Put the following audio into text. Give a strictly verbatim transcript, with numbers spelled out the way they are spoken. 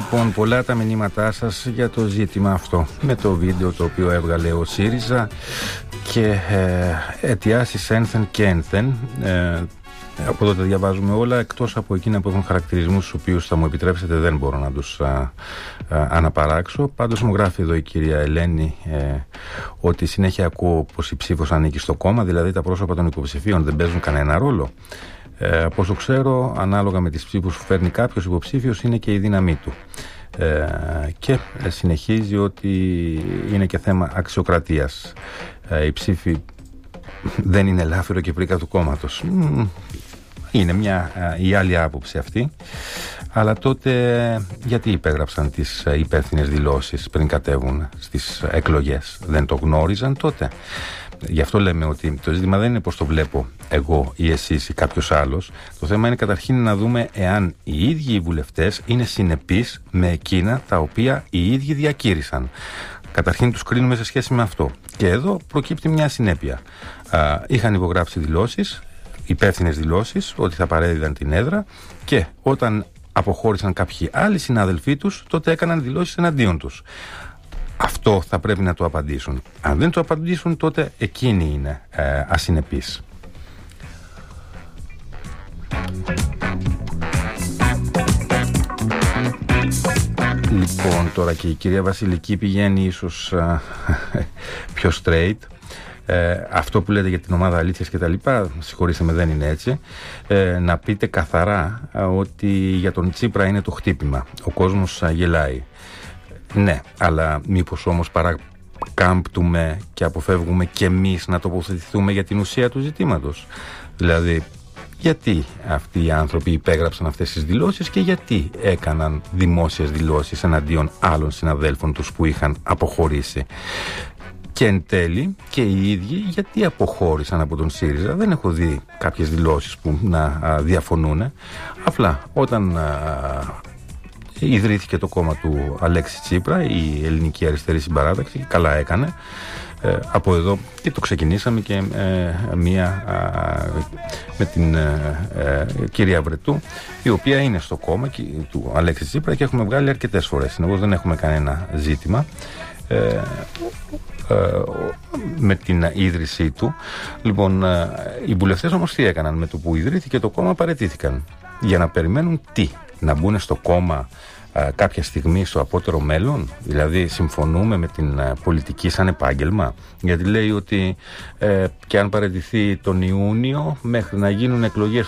Λοιπόν, πολλά τα μηνύματά σας για το ζήτημα αυτό, με το βίντεο το οποίο έβγαλε ο ΣΥΡΙΖΑ και ε, αιτιάσεις ένθεν και ένθεν. Ε, από εδώ τα διαβάζουμε όλα, εκτός από εκείνα που έχουν χαρακτηρισμούς τους οποίους θα μου επιτρέψετε δεν μπορώ να τους α, α, αναπαράξω. Πάντως μου γράφει εδώ η κυρία Ελένη ε, ότι συνέχεια ακούω πως η ψήφος ανήκει στο κόμμα, δηλαδή τα πρόσωπα των υποψηφίων δεν παίζουν κανένα ρόλο. Ε, από όσο ξέρω, ανάλογα με τις ψήφους που φέρνει κάποιος υποψήφιος είναι και η δύναμή του. Ε, και συνεχίζει ότι είναι και θέμα αξιοκρατίας. Ε, η ψήφη δεν είναι ελάφυρο και πρίκα του κόμματος. Είναι μια η άλλη άποψη αυτή. Αλλά τότε γιατί υπέγραψαν τις υπεύθυνες δηλώσεις πριν κατέβουν στις εκλογές? Δεν το γνώριζαν τότε? Γι' αυτό λέμε ότι το ζήτημα δεν είναι πώς το βλέπω εγώ ή εσείς ή κάποιος άλλος. Το θέμα είναι καταρχήν να δούμε εάν οι ίδιοι οι βουλευτές είναι συνεπείς με εκείνα τα οποία οι ίδιοι διακήρυσαν. Καταρχήν τους κρίνουμε σε σχέση με αυτό. Και εδώ προκύπτει μια συνέπεια. Α, είχαν υπογράψει δηλώσεις, υπεύθυνες δηλώσεις, ότι θα παρέδιδαν την έδρα, και όταν αποχώρησαν κάποιοι άλλοι συνάδελφοί τους, τότε έκαναν δηλώσεις εναντίον τους. Αυτό θα πρέπει να το απαντήσουν. Αν δεν το απαντήσουν, τότε εκείνοι είναι ε, ασυνεπείς. Λοιπόν, τώρα και η κυρία Βασιλική πηγαίνει ίσως α, πιο straight. Ε, αυτό που λέτε για την ομάδα αλήθειας και τα λοιπά, συγχωρήστε με, δεν είναι έτσι. Ε, να πείτε καθαρά α, ότι για τον Τσίπρα είναι το χτύπημα. Ο κόσμος α, γελάει. Ναι, αλλά μήπως όμως παρακάμπτουμε και αποφεύγουμε και εμείς να τοποθετηθούμε για την ουσία του ζητήματος? Δηλαδή, γιατί αυτοί οι άνθρωποι υπέγραψαν αυτές τις δηλώσεις και γιατί έκαναν δημόσιες δηλώσεις εναντίον άλλων συναδέλφων τους που είχαν αποχωρήσει? Και εν τέλει και οι ίδιοι γιατί αποχώρησαν από τον ΣΥΡΙΖΑ? Δεν έχω δει κάποιες δηλώσεις που να διαφωνούν. Απλά όταν α, ιδρύθηκε το κόμμα του Αλέξη Τσίπρα, η Ελληνική Αριστερή Συμπαράταξη, και καλά έκανε. Ε, από εδώ και το ξεκινήσαμε και ε, μία α, με την ε, ε, κυρία Βρετού, η οποία είναι στο κόμμα και, του Αλέξη Τσίπρα, και έχουμε βγάλει αρκετές φορές. Συνεπώς δεν έχουμε κανένα ζήτημα ε, ε, με την ίδρυσή του. Λοιπόν, ε, οι βουλευτές όμως τι έκαναν? Με το που ιδρύθηκε το κόμμα παραιτήθηκαν. Για να περιμένουν τι? Να μπουν στο κόμμα α, κάποια στιγμή στο απότερο μέλλον? Δηλαδή συμφωνούμε με την α, πολιτική σαν επάγγελμα? Γιατί λέει ότι ε, και αν παραιτηθεί τον Ιούνιο, μέχρι να γίνουν εκλογές